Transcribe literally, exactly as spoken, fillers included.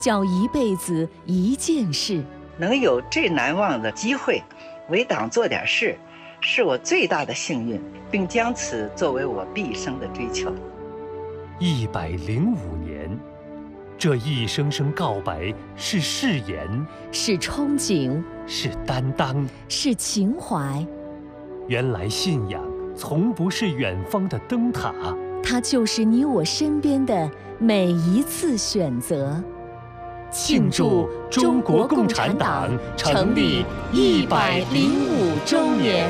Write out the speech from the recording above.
叫一辈子一件事。 能有最难忘的机会，为党做点事，是我最大的幸运，并将此作为我毕生的追求。 一百零五年，这一声声告白是誓言， 是憧憬， 是担当， 是情怀。 原来信仰从不是远方的灯塔， 它就是你我身边的每一次选择。 庆祝中国共产党成立一百零五周年。